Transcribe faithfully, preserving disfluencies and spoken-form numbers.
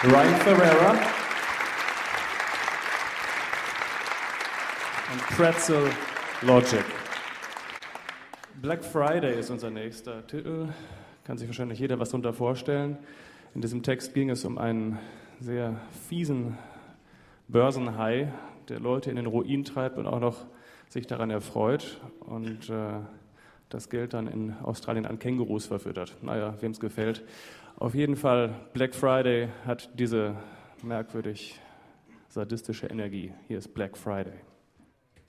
Ryan Ferreira und Pretzel Logic. Black Friday ist unser nächster Titel. Kann sich wahrscheinlich jeder was darunter vorstellen. In diesem Text ging es um einen sehr fiesen Börsenhai, der Leute in den Ruin treibt und auch noch sich daran erfreut und äh, das Geld dann in Australien an Kängurus verfüttert. Naja, wem es gefällt. Auf jeden Fall, Black Friday hat diese merkwürdig sadistische Energie. Hier ist Black Friday.